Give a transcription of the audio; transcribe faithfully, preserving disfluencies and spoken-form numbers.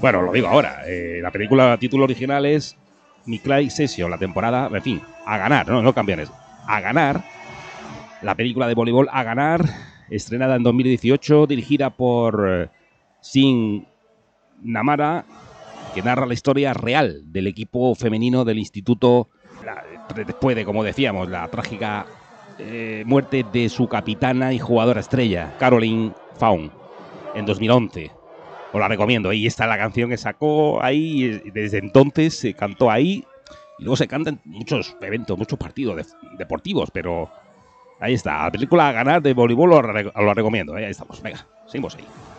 Bueno, lo digo ahora. Eh, la película, título original es Miclay Session, la temporada, en fin, a ganar, no, no cambian eso. A ganar, la película de voleibol A ganar, estrenada en dos mil dieciocho, dirigida por eh, Sin Namara, que narra la historia real del equipo femenino del instituto, la, después de, como decíamos, la trágica eh, muerte de su capitana y jugadora estrella, Caroline Fawn, en dos mil once. Os la recomiendo. Ahí está la canción que sacó ahí. Desde entonces se cantó ahí. Y luego se canta en muchos eventos, muchos partidos de, deportivos. Pero ahí está. La película A ganar de voleibol os la recomiendo. Ahí estamos. Venga, seguimos ahí.